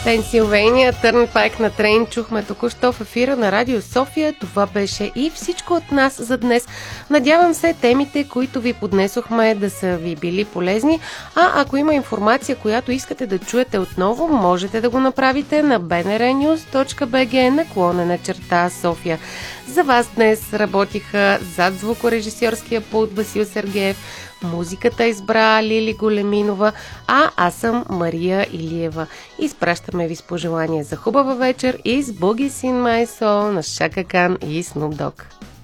Пенсилвания, Turnpike на Train чухме току-що в ефира на Радио София. Това беше и всичко от нас за днес. Надявам се темите, които ви поднесохме, да са ви били полезни. А ако има информация, която искате да чуете отново, можете да го направите на bnrnews.bg /София. За вас днес работиха зад звукорежисьорския пулт Васил Сергеев, музиката избра Лили Големинова, а аз съм Мария Илиева. Изпращаме ви с пожелание за хубава вечер и с Boogies in My Soul на Шака Кан и Snoop Dogg.